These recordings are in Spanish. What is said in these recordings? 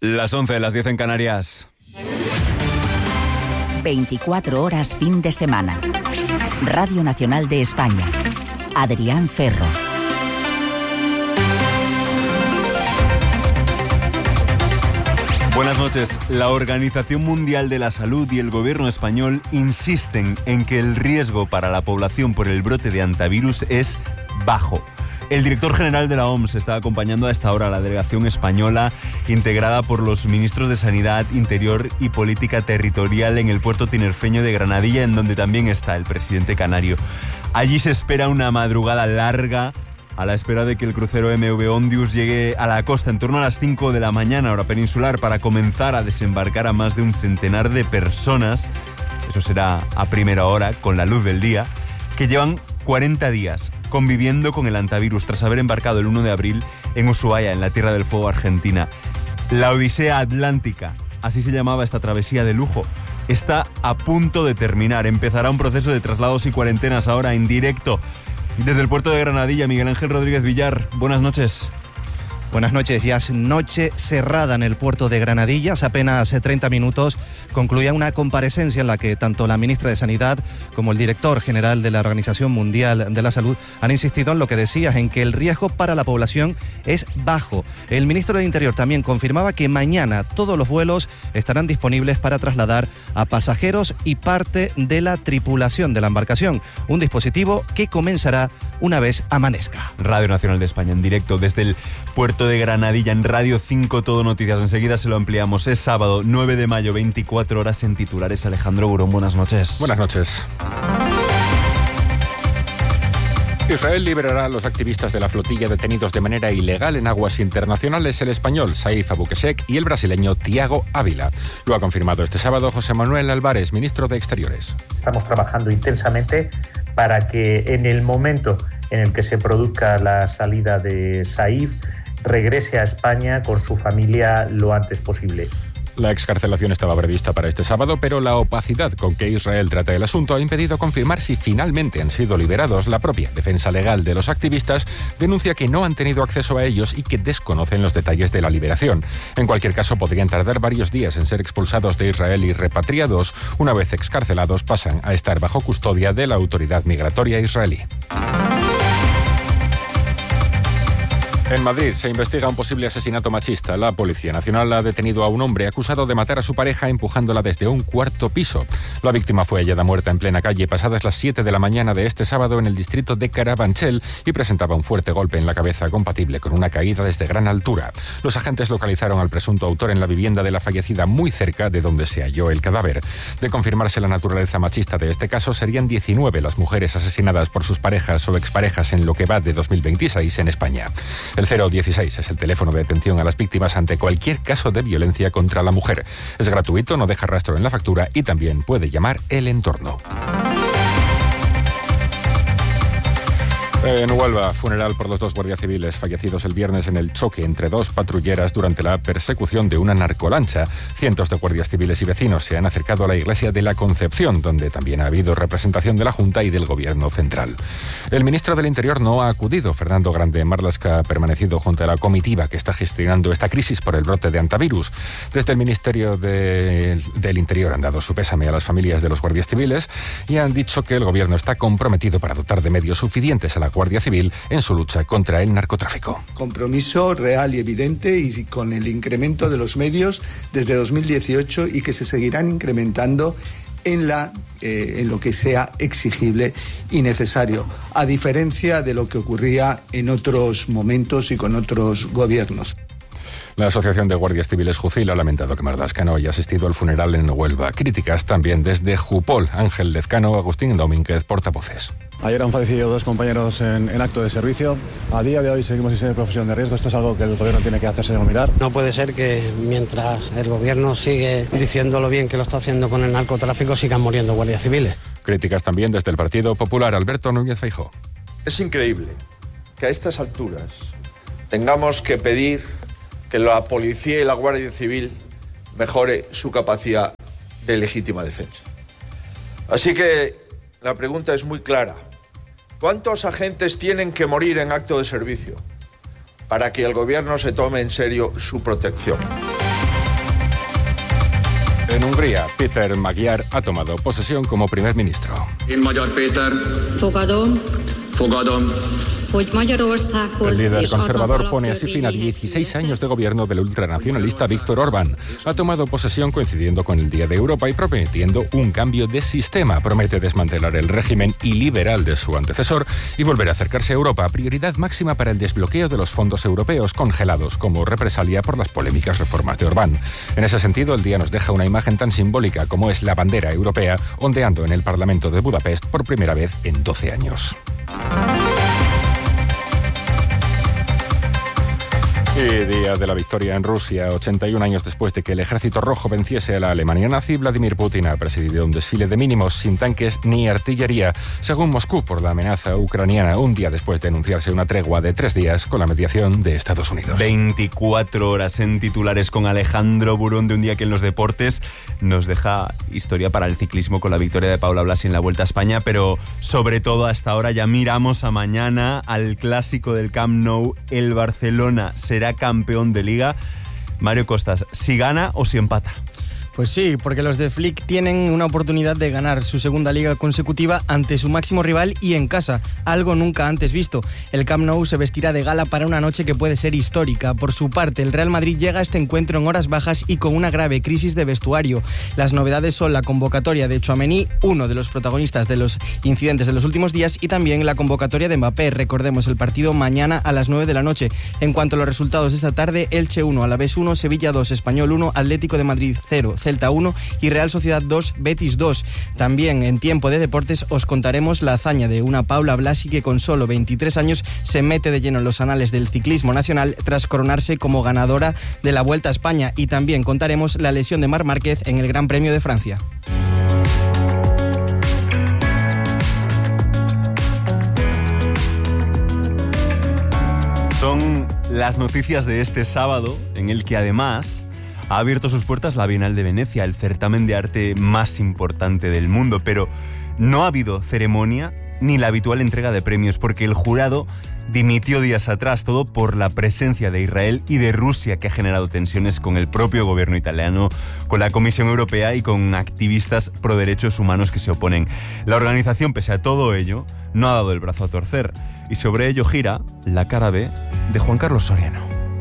Las 11, las 10 en Canarias. 24 horas fin de semana. Radio Nacional de España. Adrián Ferro. Buenas noches. La Organización Mundial de la Salud y el gobierno español insisten en que el riesgo para la población por el brote de hantavirus es bajo. El director general de la OMS está acompañando a esta hora a la delegación española integrada por los ministros de Sanidad, Interior y Política Territorial en el puerto tinerfeño de Granadilla, en donde también está el presidente canario. Allí se espera una madrugada larga a la espera de que el crucero MV Ondius llegue a la costa en torno a las 5 de la mañana, hora peninsular, para comenzar a desembarcar a más de un centenar de personas. Eso será a primera hora, con la luz del día, que llevan 40 días conviviendo con el hantavirus tras haber embarcado el 1 de abril en Ushuaia, en la Tierra del Fuego argentina. La Odisea Atlántica, así se llamaba esta travesía de lujo, está a punto de terminar. Empezará un proceso de traslados y cuarentenas ahora en directo desde el puerto de Granadilla. Miguel Ángel Rodríguez Villar, buenas noches. Buenas noches. Ya es noche cerrada en el puerto de Granadilla. Hace apenas 30 minutos concluía una comparecencia en la que tanto la ministra de Sanidad como el director general de la Organización Mundial de la Salud han insistido en lo que decías, en que el riesgo para la población es bajo. El ministro de Interior también confirmaba que mañana todos los vuelos estarán disponibles para trasladar a pasajeros y parte de la tripulación de la embarcación. Un dispositivo que comenzará una vez amanezca. Radio Nacional de España en directo desde el puerto de Granadilla en Radio 5 Todo Noticias. Enseguida se lo ampliamos. Es sábado 9 de mayo, 24 horas en titulares. Alejandro Burón, buenas noches. Buenas noches. Israel liberará a los activistas de la flotilla detenidos de manera ilegal en aguas internacionales, el español Saif Abukeshek y el brasileño Tiago Ávila. Lo ha confirmado este sábado José Manuel Álvarez, ministro de Exteriores. Estamos trabajando intensamente para que en el momento en el que se produzca la salida de Saif, regrese a España con su familia lo antes posible. La excarcelación estaba prevista para este sábado, pero la opacidad con que Israel trata el asunto ha impedido confirmar si finalmente han sido liberados. La propia defensa legal de los activistas denuncia que no han tenido acceso a ellos y que desconocen los detalles de la liberación. En cualquier caso, podrían tardar varios días en ser expulsados de Israel y repatriados. Una vez excarcelados, pasan a estar bajo custodia de la autoridad migratoria israelí. En Madrid se investiga un posible asesinato machista. La Policía Nacional ha detenido a un hombre acusado de matar a su pareja empujándola desde un cuarto piso. La víctima fue hallada muerta en plena calle pasadas las 7 de la mañana de este sábado en el distrito de Carabanchel y presentaba un fuerte golpe en la cabeza compatible con una caída desde gran altura. Los agentes localizaron al presunto autor en la vivienda de la fallecida muy cerca de donde se halló el cadáver. De confirmarse la naturaleza machista de este caso, serían 19 las mujeres asesinadas por sus parejas o exparejas en lo que va de 2026 en España. El 016 es el teléfono de atención a las víctimas ante cualquier caso de violencia contra la mujer. Es gratuito, no deja rastro en la factura y también puede llamar el entorno. En Huelva, funeral por los 2 guardias civiles fallecidos el viernes en el choque entre 2 patrulleras durante la persecución de una narcolancha. Cientos de guardias civiles y vecinos se han acercado a la iglesia de la Concepción, donde también ha habido representación de la Junta y del Gobierno central. El ministro del Interior no ha acudido. Fernando Grande Marlaska ha permanecido junto a la comitiva que está gestionando esta crisis por el brote de hantavirus. Desde el Ministerio del Interior han dado su pésame a las familias de los guardias civiles y han dicho que el Gobierno está comprometido para dotar de medios suficientes a la Guardia Civil en su lucha contra el narcotráfico. Compromiso real y evidente y con el incremento de los medios desde 2018 y que se seguirán incrementando en lo que sea exigible y necesario, a diferencia de lo que ocurría en otros momentos y con otros gobiernos. La Asociación de Guardias Civiles Jucil ha lamentado que Marlaska no haya asistido al funeral en Huelva. Críticas también desde Jupol. Ángel Lezcano, Agustín Domínguez, portavoces. Ayer han fallecido 2 compañeros en acto de servicio. A día de hoy seguimos sin ser profesión de riesgo. Esto es algo que el gobierno tiene que hacerse mirar. No puede ser que mientras el gobierno sigue diciendo lo bien que lo está haciendo con el narcotráfico, sigan muriendo guardias civiles. Críticas también desde el Partido Popular. Alberto Núñez Feijóo. Es increíble que a estas alturas tengamos que pedir que la policía y la Guardia Civil mejore su capacidad de legítima defensa. Así que la pregunta es muy clara. ¿Cuántos agentes tienen que morir en acto de servicio para que el gobierno se tome en serio su protección? En Hungría, Péter Magyar ha tomado posesión como primer ministro. Én Magyar Péter. Fogadom. El líder conservador pone así fin a 16 años de gobierno del ultranacionalista Viktor Orbán. Ha tomado posesión coincidiendo con el Día de Europa y prometiendo un cambio de sistema. Promete desmantelar el régimen iliberal de su antecesor y volver a acercarse a Europa, prioridad máxima para el desbloqueo de los fondos europeos congelados como represalia por las polémicas reformas de Orbán. En ese sentido, el día nos deja una imagen tan simbólica como es la bandera europea ondeando en el Parlamento de Budapest por primera vez en 12 años. Y día de la victoria en Rusia, 81 años después de que el Ejército Rojo venciese a la Alemania nazi, Vladimir Putin ha presidido un desfile de mínimos sin tanques ni artillería, según Moscú, por la amenaza ucraniana, un día después de anunciarse una tregua de 3 días con la mediación de Estados Unidos. 24 horas en titulares con Alejandro Burón, de un día que en los deportes nos deja historia para el ciclismo con la victoria de Paula Blasi en la Vuelta a España, pero sobre todo hasta ahora ya miramos a mañana, al clásico del Camp Nou. El Barcelona será campeón de Liga. Mario Costas, ¿si gana o si empata? Pues sí, porque los de Flick tienen una oportunidad de ganar su segunda liga consecutiva ante su máximo rival y en casa, algo nunca antes visto. El Camp Nou se vestirá de gala para una noche que puede ser histórica. Por su parte, el Real Madrid llega a este encuentro en horas bajas y con una grave crisis de vestuario. Las novedades son la convocatoria de Tchouaméni, uno de los protagonistas de los incidentes de los últimos días, y también la convocatoria de Mbappé. Recordemos el partido mañana a las 9 de la noche. En cuanto a los resultados de esta tarde, Elche 1, Alavés 1, Sevilla 2, Español 1, Atlético de Madrid 0, Celta 1 y Real Sociedad 2, Betis 2. También en tiempo de deportes os contaremos la hazaña de una Paula Blasi que con solo 23 años se mete de lleno en los anales del ciclismo nacional tras coronarse como ganadora de la Vuelta a España, y también contaremos la lesión de Marc Márquez en el Gran Premio de Francia. Son las noticias de este sábado, en el que además ha abierto sus puertas la Bienal de Venecia, el certamen de arte más importante del mundo, pero no ha habido ceremonia ni la habitual entrega de premios, porque el jurado dimitió días atrás, todo por la presencia de Israel y de Rusia, que ha generado tensiones con el propio gobierno italiano, con la Comisión Europea y con activistas pro derechos humanos que se oponen. La organización, pese a todo ello, no ha dado el brazo a torcer, y sobre ello gira la cara B de Juan Carlos Soriano.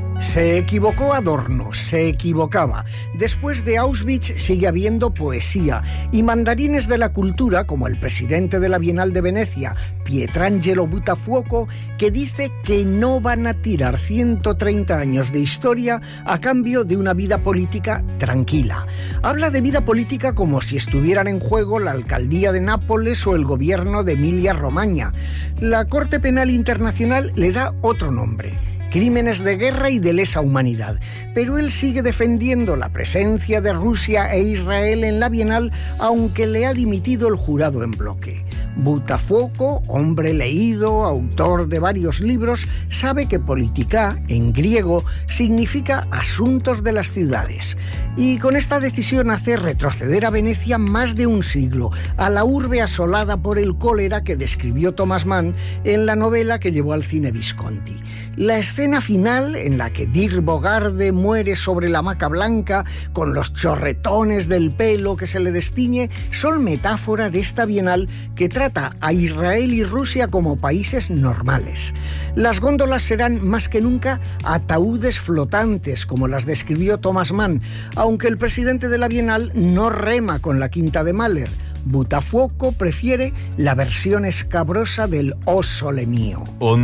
Se equivocó Adorno, se equivocaba. Después de Auschwitz sigue habiendo poesía y mandarines de la cultura, como el presidente de la Bienal de Venecia, Pietrangelo Buttafuoco, que dice que no van a tirar 130 años de historia a cambio de una vida política tranquila. Habla de vida política como si estuvieran en juego la alcaldía de Nápoles o el gobierno de Emilia-Romagna. La Corte Penal Internacional le da otro nombre: crímenes de guerra y de lesa humanidad. Pero él sigue defendiendo la presencia de Rusia e Israel en la Bienal, aunque le ha dimitido el jurado en bloque. Buttafuoco, hombre leído, autor de varios libros, sabe que politika, en griego, significa asuntos de las ciudades. Y con esta decisión hace retroceder a Venecia más de un siglo, a la urbe asolada por el cólera que describió Thomas Mann en la novela que llevó al cine Visconti. La escena final, en la que Dirk Bogarde muere sobre la hamaca blanca, con los chorretones del pelo que se le destiñe, son metáfora de esta Bienal que trata a Israel y Rusia como países normales. Las góndolas serán más que nunca ataúdes flotantes, como las describió Thomas Mann, aunque el presidente de la Bienal no rema con la quinta de Mahler. Buttafuoco prefiere la versión escabrosa del O Sole Mio.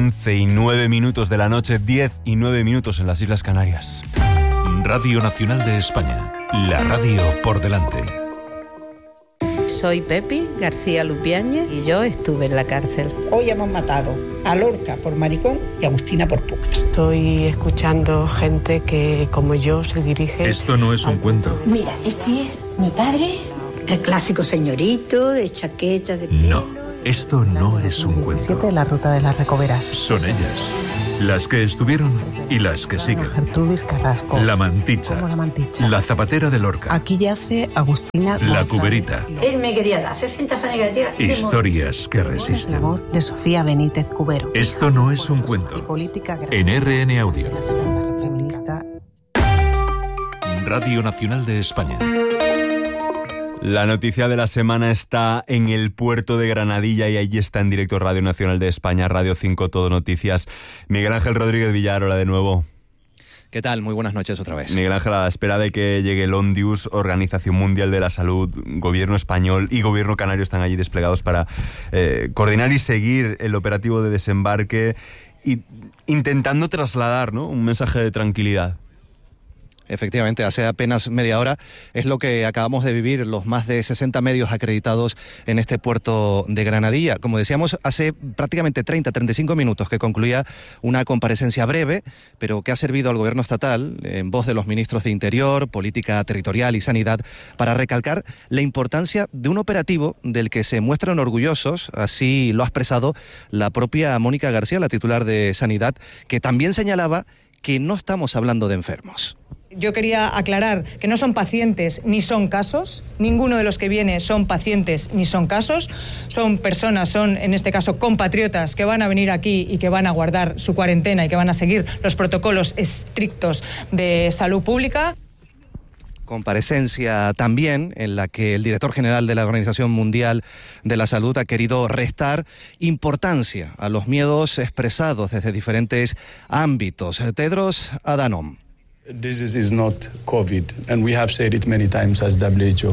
11:09 de la noche, 10:09 en las Islas Canarias. Radio Nacional de España, la radio por delante. Soy Pepi García Lupiáñez y yo estuve en la cárcel. Hoy hemos matado a Lorca por maricón y a Agustina por puta. Estoy escuchando gente que, como yo, se dirige... Esto no es un cuento. Mira, este es mi padre, el clásico señorito de chaqueta de pelo. No, esto no es un cuento. La ruta de las Recoveras. Son ellas, las que estuvieron y las que siguen. Gertrudis Carrasco. La Manticha. ¿Cómo la Manticha? La Zapatera de Lorca. Aquí yace Agustina La Cuberita. Él me quería dar 60 fanegas de tierra. Historias que resisten. La voz de Sofía Benítez Cubero. Esto no es un cuento. En RN Audio. Feminista. Radio Nacional de España. La noticia de la semana está en el puerto de Granadilla y allí está en directo Radio Nacional de España, Radio 5, Todo Noticias. Miguel Ángel Rodríguez Villar, hola de nuevo. ¿Qué tal? Muy buenas noches otra vez. Miguel Ángel, a la espera de que llegue el ONDIUS, Organización Mundial de la Salud, Gobierno español y Gobierno canario están allí desplegados para coordinar y seguir el operativo de desembarque y intentando trasladar, ¿no?, un mensaje de tranquilidad. Efectivamente, hace apenas media hora es lo que acabamos de vivir los más de 60 medios acreditados en este puerto de Granadilla. Como decíamos, hace prácticamente 30-35 minutos que concluía una comparecencia breve, pero que ha servido al Gobierno estatal, en voz de los ministros de Interior, Política Territorial y Sanidad, para recalcar la importancia de un operativo del que se muestran orgullosos, así lo ha expresado la propia Mónica García, la titular de Sanidad, que también señalaba que no estamos hablando de enfermos. Yo quería aclarar que no son pacientes ni son casos, ninguno de los que viene son pacientes ni son casos, son personas, son en este caso compatriotas que van a venir aquí y que van a guardar su cuarentena y que van a seguir los protocolos estrictos de salud pública. Comparecencia también en la que el director general de la Organización Mundial de la Salud ha querido restar importancia a los miedos expresados desde diferentes ámbitos. Tedros Adhanom. This is not COVID, and we have said it many times as WHO.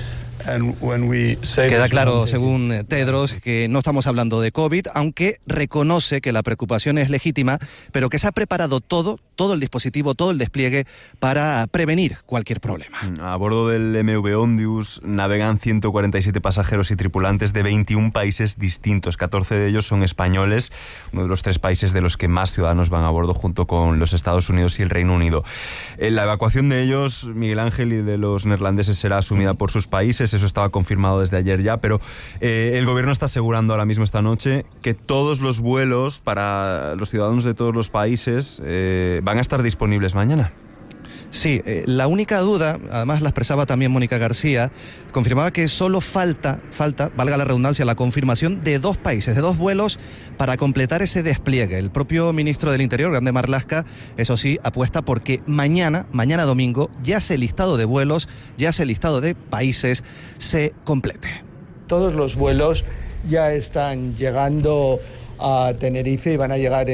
Queda claro, según Tedros, que no estamos hablando de COVID, aunque reconoce que la preocupación es legítima, pero que se ha preparado todo el dispositivo, todo el despliegue para prevenir cualquier problema. A bordo del MV ONDIUS navegan 147 pasajeros y tripulantes de 21 países distintos. 14 de ellos son españoles, uno de los 3 países de los que más ciudadanos van a bordo, junto con los Estados Unidos y el Reino Unido. La evacuación de ellos, Miguel Ángel, y de los neerlandeses será asumida por sus países. Eso estaba confirmado desde ayer ya, pero el gobierno está asegurando ahora mismo esta noche que todos los vuelos para los ciudadanos de todos los países van a estar disponibles mañana. Sí, la única duda, además la expresaba también Mónica García, confirmaba que solo falta, valga la redundancia, la confirmación de 2 países, de 2 vuelos para completar ese despliegue. El propio ministro del Interior, Grande Marlaska, eso sí, apuesta porque mañana domingo, ya ese listado de vuelos, ya ese listado de países se complete. Todos los vuelos ya están llegando a Tenerife y van a llegar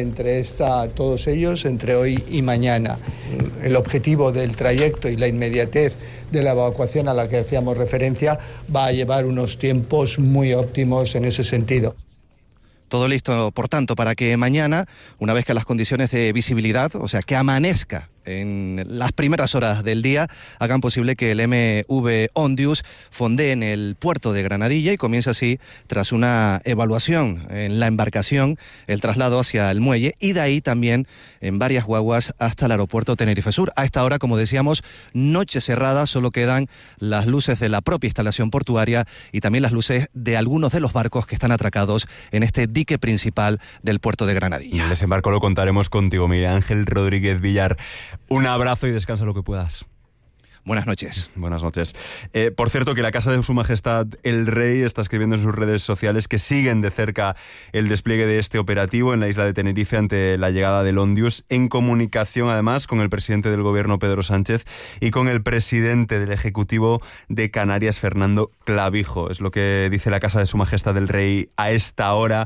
todos ellos entre hoy y mañana. El objetivo del trayecto y la inmediatez de la evacuación a la que hacíamos referencia va a llevar unos tiempos muy óptimos en ese sentido. Todo listo, por tanto, para que mañana, una vez que las condiciones de visibilidad, o sea, que amanezca en las primeras horas del día, hagan posible que el MV ONDIUS fondee en el puerto de Granadilla y comience así, tras una evaluación en la embarcación, el traslado hacia el muelle y de ahí también en varias guaguas hasta el aeropuerto Tenerife Sur. A esta hora, como decíamos, noche cerrada, solo quedan las luces de la propia instalación portuaria y también las luces de algunos de los barcos que están atracados en este dique principal del puerto de Granadilla. El desembarco lo contaremos contigo, Miguel Ángel Rodríguez Villar. Un abrazo y descansa lo que puedas. Buenas noches. Buenas noches. Por cierto, que la Casa de Su Majestad el Rey está escribiendo en sus redes sociales que siguen de cerca el despliegue de este operativo en la isla de Tenerife ante la llegada del ONDIUS, en comunicación además con el presidente del Gobierno, Pedro Sánchez, y con el presidente del Ejecutivo de Canarias, Fernando Clavijo. Es lo que dice la Casa de Su Majestad el Rey a esta hora,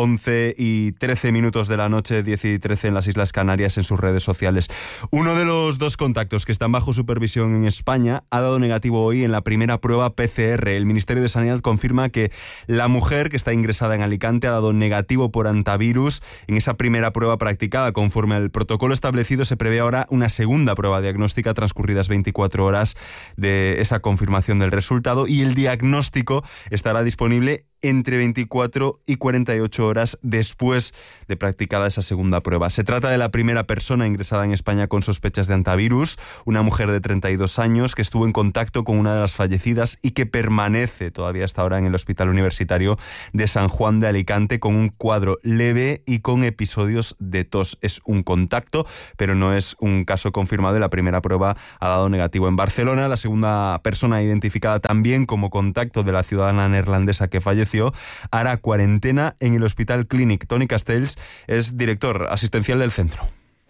11:13 de la noche, 10:13 en las Islas Canarias, en sus redes sociales. Uno de los 2 contactos que están bajo supervisión en España ha dado negativo hoy en la primera prueba PCR. El Ministerio de Sanidad confirma que la mujer que está ingresada en Alicante ha dado negativo por hantavirus en esa primera prueba practicada. Conforme al protocolo establecido, se prevé ahora una segunda prueba diagnóstica transcurridas 24 horas de esa confirmación del resultado, y el diagnóstico estará disponible entre 24 y 48 horas después de practicada esa segunda prueba. Se trata de la primera persona ingresada en España con sospechas de hantavirus, una mujer de 32 años que estuvo en contacto con una de las fallecidas y que permanece todavía hasta ahora en el Hospital Universitario de San Juan de Alicante con un cuadro leve y con episodios de tos. Es un contacto, pero no es un caso confirmado, y la primera prueba ha dado negativo. En Barcelona, la segunda persona identificada también como contacto de la ciudadana neerlandesa que falleció hará cuarentena en el Hospital Clínic. Toni Castells es director asistencial del centro.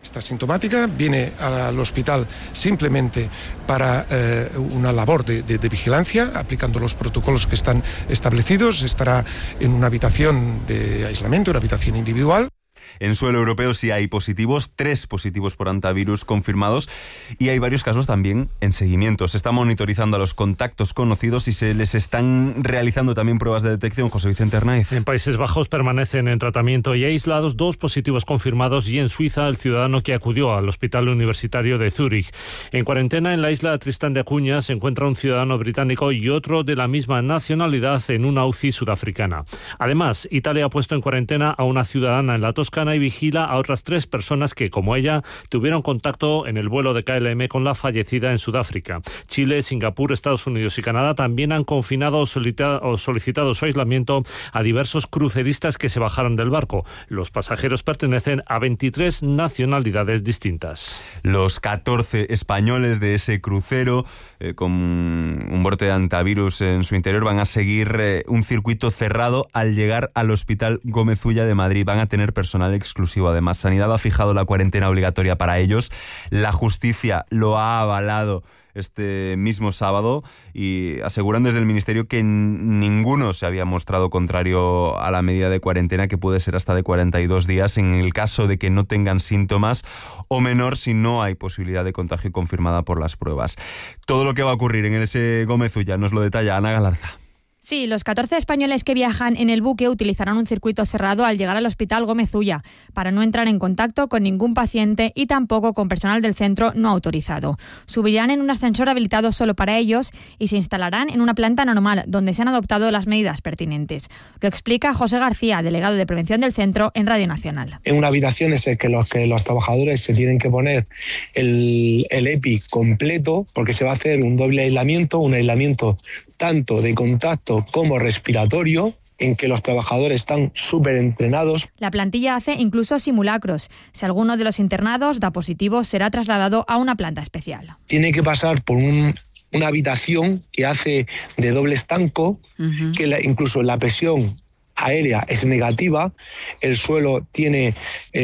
Está sintomática, viene al hospital simplemente para una labor de vigilancia, aplicando los protocolos que están establecidos. Estará en una habitación de aislamiento, una habitación individual. En suelo europeo sí hay positivos, 3 positivos por hantavirus confirmados, y hay varios casos también en seguimiento. Se está monitorizando a los contactos conocidos y se les están realizando también pruebas de detección. José Vicente Arnaiz. En Países Bajos permanecen en tratamiento y aislados 2 positivos confirmados, y en Suiza el ciudadano que acudió al Hospital Universitario de Zúrich. En cuarentena en la isla Tristán de Acuña se encuentra un ciudadano británico y otro de la misma nacionalidad en una UCI sudafricana. Además, Italia ha puesto en cuarentena a una ciudadana en la Toscana y vigila a otras 3 personas que, como ella, tuvieron contacto en el vuelo de KLM con la fallecida en Sudáfrica. Chile, Singapur, Estados Unidos y Canadá también han confinado o solicitado su aislamiento a diversos cruceristas que se bajaron del barco. Los pasajeros pertenecen a 23 nacionalidades distintas. Los 14 españoles de ese crucero con un brote de hantavirus en su interior van a seguir un circuito cerrado al llegar al Hospital Gómez Ulla de Madrid. Van a tener personal exclusivo. Además, Sanidad ha fijado la cuarentena obligatoria para ellos. La justicia lo ha avalado este mismo sábado y aseguran desde el Ministerio que ninguno se había mostrado contrario a la medida de cuarentena, que puede ser hasta de 42 días en el caso de que no tengan síntomas, o menor si no hay posibilidad de contagio confirmada por las pruebas. Todo lo que va a ocurrir en ese Gómez Ulla nos lo detalla Ana Galarza. Sí, los 14 españoles que viajan en el buque utilizarán un circuito cerrado al llegar al Hospital Gómez Ulla para no entrar en contacto con ningún paciente y tampoco con personal del centro no autorizado. Subirán en un ascensor habilitado solo para ellos y se instalarán en una planta normal donde se han adoptado las medidas pertinentes. Lo explica José García, delegado de prevención del centro en Radio Nacional. En una habitación es el que los trabajadores se tienen que poner el EPI completo, porque se va a hacer un doble aislamiento, un aislamiento tanto de contacto como respiratorio, en que los trabajadores están súper entrenados. La plantilla hace incluso simulacros. Si alguno de los internados da positivo, será trasladado a una planta especial. Tiene que pasar por una habitación que hace de doble estanco, que incluso la presión aérea es negativa, el suelo tiene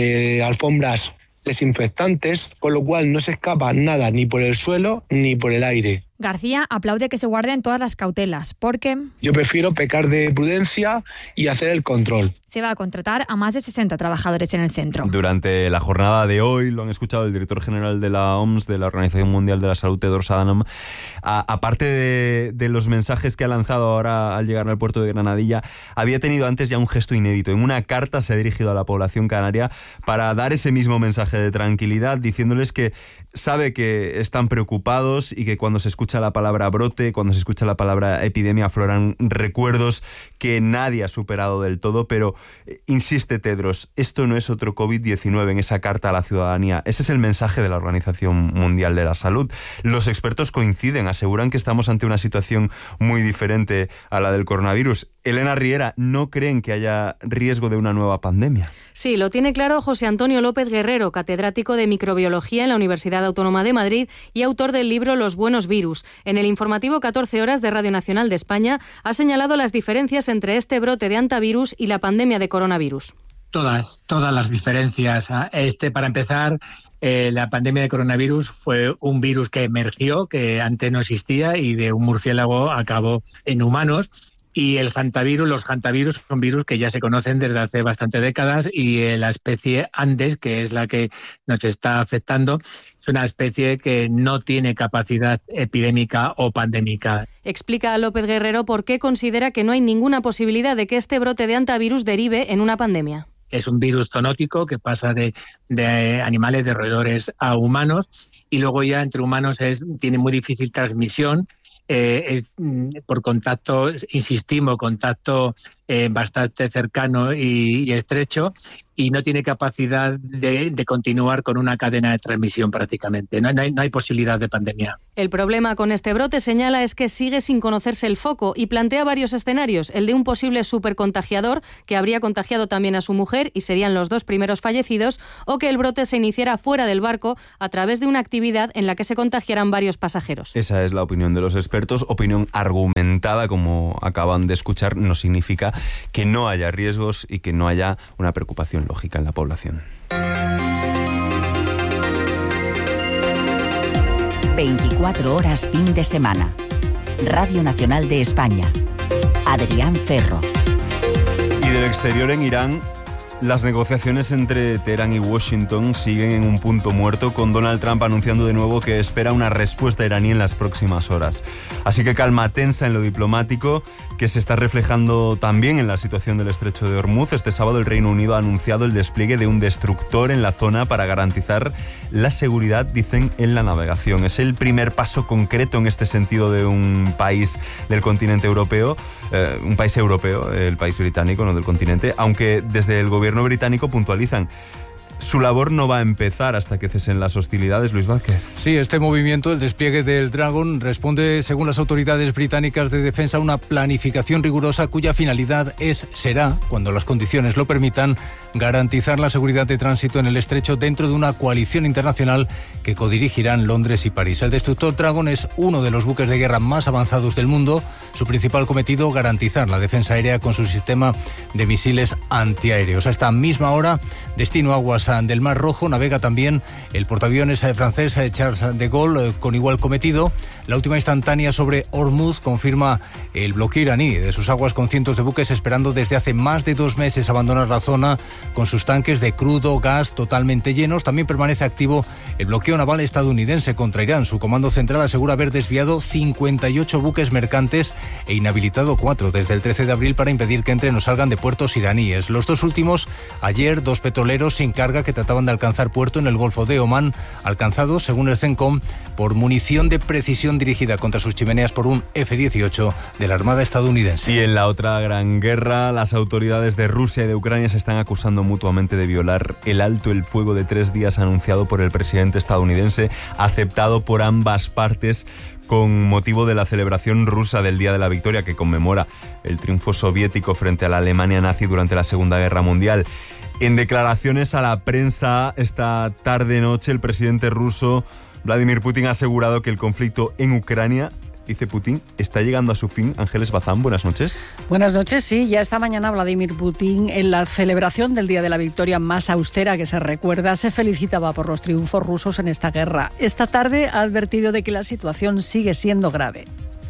alfombras desinfectantes, con lo cual no se escapa nada ni por el suelo ni por el aire. García aplaude que se guarden todas las cautelas, porque yo prefiero pecar de prudencia y hacer el control. Se va a contratar a más de 60 trabajadores en el centro. Durante la jornada de hoy, lo han escuchado el director general de la OMS, de la Organización Mundial de la Salud, Tedros Adhanom, aparte de los mensajes que ha lanzado ahora al llegar al puerto de Granadilla, había tenido antes ya un gesto inédito. En una carta se ha dirigido a la población canaria para dar ese mismo mensaje de tranquilidad, diciéndoles que sabe que están preocupados y que cuando se escucha la palabra brote, cuando se escucha la palabra epidemia, afloran recuerdos que nadie ha superado del todo, pero insiste Tedros, esto no es otro COVID-19 en esa carta a la ciudadanía. Ese es el mensaje de la Organización Mundial de la Salud. Los expertos coinciden, aseguran que estamos ante una situación muy diferente a la del coronavirus. Elena Riera, ¿no creen que haya riesgo de una nueva pandemia? Sí, lo tiene claro José Antonio López Guerrero, catedrático de microbiología en la Universidad Autónoma de Madrid y autor del libro Los buenos virus. En el informativo 14 horas de Radio Nacional de España ha señalado las diferencias entre este brote de hantavirus y la pandemia de coronavirus. Todas las diferencias. Para empezar, la pandemia de coronavirus fue un virus que emergió, que antes no existía, y de un murciélago acabó en humanos. Y los hantavirus son virus que ya se conocen desde hace bastantes décadas, y la especie Andes, que es la que nos está afectando, es una especie que no tiene capacidad epidémica o pandémica. Explica a López Guerrero por qué considera que no hay ninguna posibilidad de que este brote de hantavirus derive en una pandemia. Es un virus zoonótico que pasa de animales, de roedores a humanos, y luego ya entre humanos tiene muy difícil transmisión por contacto, insistimos, contacto bastante cercano y estrecho, y no tiene capacidad de continuar con una cadena de transmisión prácticamente. No hay posibilidad de pandemia. El problema con este brote, señala, es que sigue sin conocerse el foco y plantea varios escenarios. El de un posible supercontagiador que habría contagiado también a su mujer y serían los 2 primeros fallecidos, o que el brote se iniciara fuera del barco a través de una actividad en la que se contagiaran varios pasajeros. Esa es la opinión de los expertos, opinión argumentada, como acaban de escuchar. No significa que no haya riesgos y que no haya una preocupación lógica en la población. 24 horas fin de semana. Radio Nacional de España. Adrián Ferro. Y del exterior, en Irán, las negociaciones entre Teherán y Washington siguen en un punto muerto, con Donald Trump anunciando de nuevo que espera una respuesta iraní en las próximas horas. Así que calma tensa en lo diplomático, que se está reflejando también en la situación del estrecho de Hormuz. Este sábado el Reino Unido ha anunciado el despliegue de un destructor en la zona para garantizar la seguridad, dicen, en la navegación. Es el primer paso concreto en este sentido de un país del continente europeo, un país europeo, el país británico, no del continente, aunque desde el gobierno británico puntualizan: su labor no va a empezar hasta que cesen las hostilidades. Luis Vázquez. Sí, este movimiento, el despliegue del Dragon, responde, según las autoridades británicas de defensa, a una planificación rigurosa cuya finalidad será, cuando las condiciones lo permitan, garantizar la seguridad de tránsito en el estrecho dentro de una coalición internacional que codirigirán Londres y París. El destructor Dragon es uno de los buques de guerra más avanzados del mundo. Su principal cometido, garantizar la defensa aérea con su sistema de misiles antiaéreos. A esta misma hora, destino aguas del Mar Rojo, navega también el portaaviones francés Charles de Gaulle con igual cometido. La última instantánea sobre Hormuz confirma el bloqueo iraní de sus aguas, con cientos de buques esperando desde hace más de 2 meses abandonar la zona con sus tanques de crudo, gas totalmente llenos. También permanece activo el bloqueo naval estadounidense contra Irán. Su comando central asegura haber desviado 58 buques mercantes e inhabilitado 4 desde el 13 de abril para impedir que entren o salgan de puertos iraníes. Los 2 últimos, ayer, 2 petroleros sin carga que trataban de alcanzar puerto en el Golfo de Omán, alcanzados, según el CENTCOM, por munición de precisión dirigida contra sus chimeneas por un F-18 de la Armada estadounidense. Y en la otra gran guerra, las autoridades de Rusia y de Ucrania se están acusando mutuamente de violar el alto el fuego de 3 días anunciado por el presidente estadounidense, aceptado por ambas partes con motivo de la celebración rusa del Día de la Victoria, que conmemora el triunfo soviético frente a la Alemania nazi durante la Segunda Guerra Mundial. En declaraciones a la prensa esta tarde-noche, el presidente ruso Vladimir Putin ha asegurado que el conflicto en Ucrania, dice Putin, está llegando a su fin. Ángeles Bazán, buenas noches. Buenas noches, sí. Ya esta mañana Vladimir Putin, en la celebración del Día de la Victoria más austera que se recuerda, se felicitaba por los triunfos rusos en esta guerra. Esta tarde ha advertido de que la situación sigue siendo grave.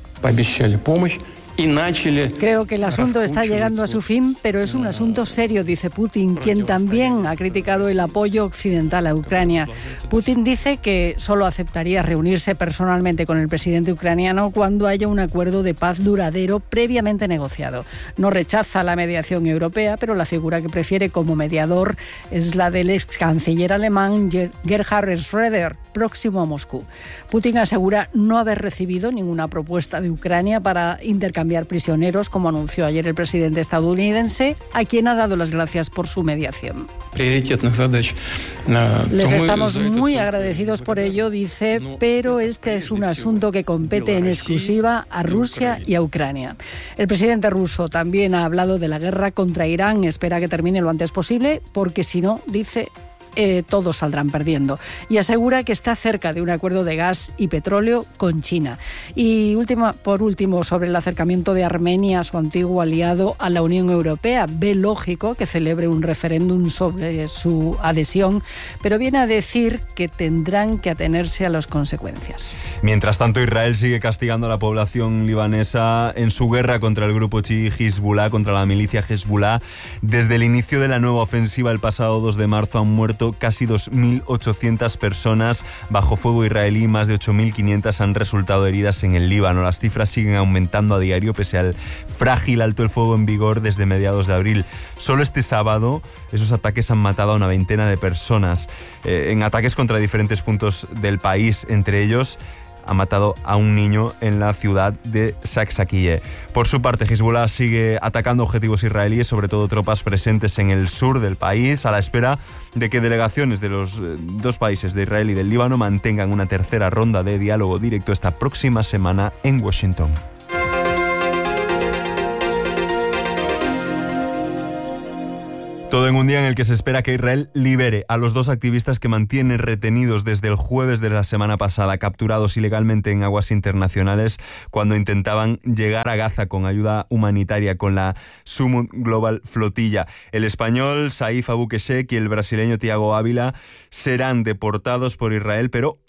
Creo que el asunto está llegando a su fin, pero es un asunto serio, dice Putin, quien también ha criticado el apoyo occidental a Ucrania. Putin dice que solo aceptaría reunirse personalmente con el presidente ucraniano cuando haya un acuerdo de paz duradero previamente negociado. No rechaza la mediación europea, pero la figura que prefiere como mediador es la del ex canciller alemán Gerhard Schröder, próximo a Moscú. Putin asegura no haber recibido ninguna propuesta de Ucrania para intercambiar prisioneros, como anunció ayer el presidente estadounidense, a quien ha dado las gracias por su mediación. Les estamos muy agradecidos por ello, dice, pero este es un asunto que compete en exclusiva a Rusia y a Ucrania. El presidente ruso también ha hablado de la guerra contra Irán, espera que termine lo antes posible, porque si no, dice, todos saldrán perdiendo, y asegura que está cerca de un acuerdo de gas y petróleo con China. Y por último, sobre el acercamiento de Armenia, su antiguo aliado, a la Unión Europea. Ve lógico que celebre un referéndum sobre su adhesión, pero viene a decir que tendrán que atenerse a las consecuencias. Mientras tanto, Israel sigue castigando a la población libanesa en su guerra contra el grupo chií Hezbollah, contra la milicia Hezbollah. Desde el inicio de la nueva ofensiva el pasado 2 de marzo han muerto casi 2.800 personas bajo fuego israelí, más de 8.500 han resultado heridas en el Líbano. Las cifras siguen aumentando a diario pese al frágil alto el fuego en vigor desde mediados de abril. Solo este sábado esos ataques han matado a una veintena de personas en ataques contra diferentes puntos del país, entre ellos ha matado a un niño en la ciudad de Saksakhiye. Por su parte, Hezbollah sigue atacando objetivos israelíes, sobre todo tropas presentes en el sur del país, a la espera de que delegaciones de los 2 países, de Israel y del Líbano, mantengan una tercera ronda de diálogo directo esta próxima semana en Washington. Todo en un día en el que se espera que Israel libere a los 2 activistas que mantiene retenidos desde el jueves de la semana pasada, capturados ilegalmente en aguas internacionales cuando intentaban llegar a Gaza con ayuda humanitaria con la Summit Global Flotilla. El español Saif Abu Keshek y el brasileño Thiago Ávila serán deportados por Israel, pero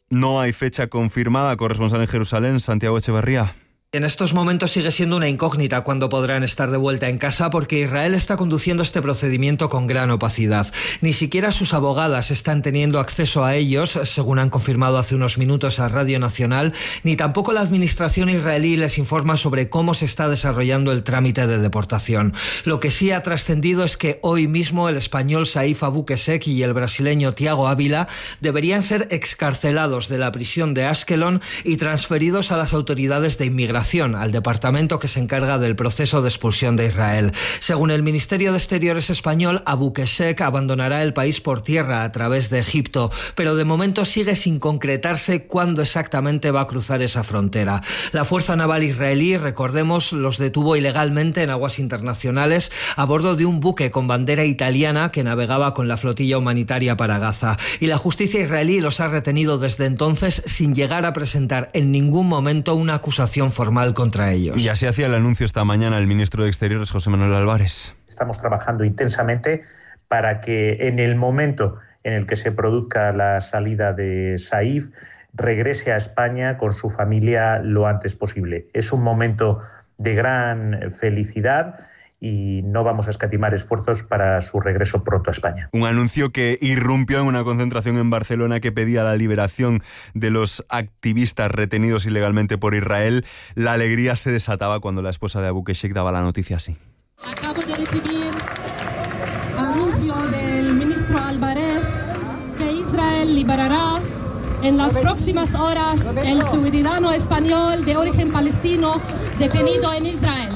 no hay fecha confirmada. Corresponsal en Jerusalén, Santiago Echeverría. En estos momentos sigue siendo una incógnita cuándo podrán estar de vuelta en casa, porque Israel está conduciendo este procedimiento con gran opacidad. Ni siquiera sus abogadas están teniendo acceso a ellos, según han confirmado hace unos minutos a Radio Nacional, ni tampoco la administración israelí les informa sobre cómo se está desarrollando el trámite de deportación. Lo que sí ha trascendido es que hoy mismo el español Saif Abukesek y el brasileño Thiago Ávila deberían ser excarcelados de la prisión de Ashkelon y transferidos a las autoridades de inmigración, al departamento que se encarga del proceso de expulsión de Israel. Según el Ministerio de Exteriores español, Abukesek abandonará el país por tierra a través de Egipto, pero de momento sigue sin concretarse cuándo exactamente va a cruzar esa frontera. La Fuerza Naval israelí, recordemos, los detuvo ilegalmente en aguas internacionales a bordo de un buque con bandera italiana que navegaba con la flotilla humanitaria para Gaza. Y la justicia israelí los ha retenido desde entonces sin llegar a presentar en ningún momento una acusación formal contra ellos. Y así hacía el anuncio esta mañana el ministro de Exteriores, José Manuel Álvarez. Estamos trabajando intensamente para que en el momento en el que se produzca la salida de Saif, regrese a España con su familia lo antes posible. Es un momento de gran felicidad y no vamos a escatimar esfuerzos para su regreso pronto a España. Un anuncio que irrumpió en una concentración en Barcelona que pedía la liberación de los activistas retenidos ilegalmente por Israel. La alegría se desataba cuando la esposa de Abukesek daba la noticia así. Acabo de recibir anuncio del ministro Álvarez que Israel liberará en las próximas horas el ciudadano español de origen palestino detenido en Israel.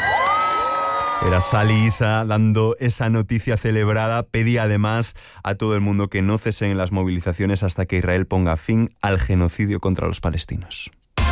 Era Sali Issa dando esa noticia celebrada. Pedía además a todo el mundo que no cesen las movilizaciones hasta que Israel ponga fin al genocidio contra los palestinos.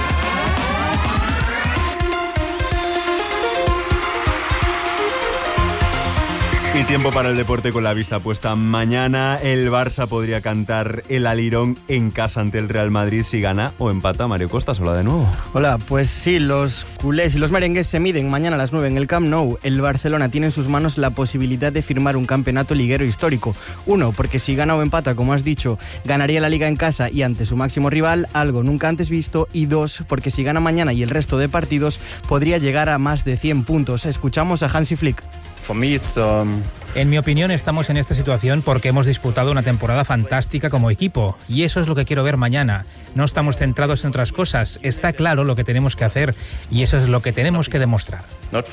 Y tiempo para el deporte con la vista puesta. Mañana el Barça podría cantar el alirón en casa ante el Real Madrid si gana o empata. Mario Costas, hola de nuevo. Hola, pues sí, los culés y los merengues se miden mañana a las 9 en el Camp Nou. El Barcelona tiene en sus manos la posibilidad de firmar un campeonato liguero histórico. Uno, porque si gana o empata, como has dicho, ganaría la Liga en casa y ante su máximo rival, algo nunca antes visto. Y dos, porque si gana mañana y el resto de partidos, podría llegar a más de 100 puntos. Escuchamos a Hansi Flick. En mi opinión, estamos en esta situación porque hemos disputado una temporada fantástica como equipo y eso es lo que quiero ver mañana. No estamos centrados en otras cosas, está claro lo que tenemos que hacer y eso es lo que tenemos que demostrar.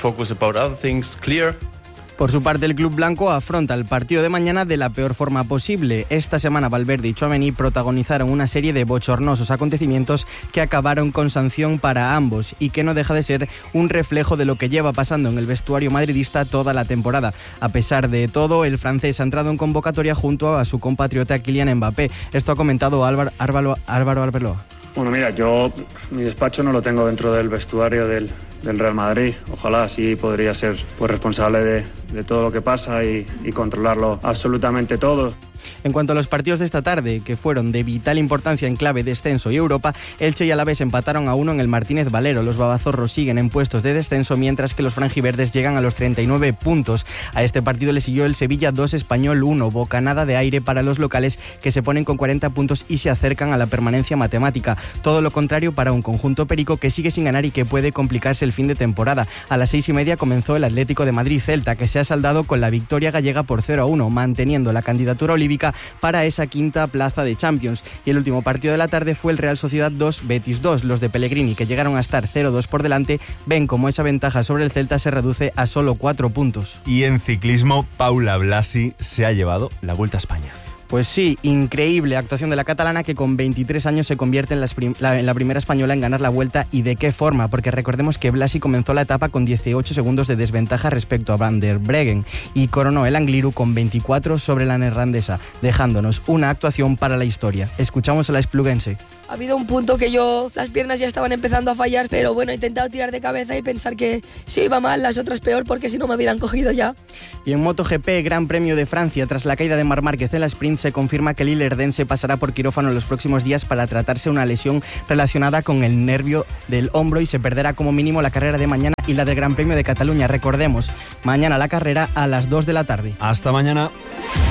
Por su parte, el club blanco afronta el partido de mañana de la peor forma posible. Esta semana Valverde y Tchouaméni protagonizaron una serie de bochornosos acontecimientos que acabaron con sanción para ambos y que no deja de ser un reflejo de lo que lleva pasando en el vestuario madridista toda la temporada. A pesar de todo, el francés ha entrado en convocatoria junto a su compatriota Kylian Mbappé. Esto ha comentado Álvaro Arbeloa. Bueno, mira, yo mi despacho no lo tengo dentro del vestuario del Real Madrid. Ojalá sí podría ser responsable de todo lo que pasa y controlarlo absolutamente todo. En cuanto a los partidos de esta tarde, que fueron de vital importancia en clave descenso y Europa, Elche y Alavés empataron a 1 en el Martínez Valero. Los babazorros siguen en puestos de descenso, mientras que los franjiverdes llegan a los 39 puntos. A este partido le siguió el Sevilla 2, Español 1, bocanada de aire para los locales, que se ponen con 40 puntos y se acercan a la permanencia matemática. Todo lo contrario para un conjunto perico que sigue sin ganar y que puede complicarse el fin de temporada. A las 6:30 comenzó el Atlético de Madrid-Celta, que se ha saldado con la victoria gallega por 0-1, manteniendo la candidatura olímpica para esa quinta plaza de Champions. Y el último partido de la tarde fue el Real Sociedad 2, Betis 2. Los de Pellegrini, que llegaron a estar 0-2 por delante, ven como esa ventaja sobre el Celta se reduce a solo 4 puntos. Y en ciclismo, Paula Blasi se ha llevado la Vuelta a España. Pues sí, increíble actuación de la catalana, que con 23 años se convierte en la primera española en ganar la Vuelta. ¿Y de qué forma? Porque recordemos que Blasi comenzó la etapa con 18 segundos de desventaja respecto a Van der Breggen y coronó el Angliru con 24 sobre la neerlandesa, dejándonos una actuación para la historia. Escuchamos a la espluguense. Ha habido un punto que las piernas ya estaban empezando a fallar, pero bueno, he intentado tirar de cabeza y pensar que si iba mal, las otras peor, porque si no me hubieran cogido ya. Y en MotoGP, Gran Premio de Francia, tras la caída de Marc Márquez en la sprint, se confirma que el ilerdense pasará por quirófano en los próximos días para tratarse una lesión relacionada con el nervio del hombro y se perderá como mínimo la carrera de mañana y la del Gran Premio de Cataluña. Recordemos, mañana la carrera a las 2 de la tarde. Hasta mañana.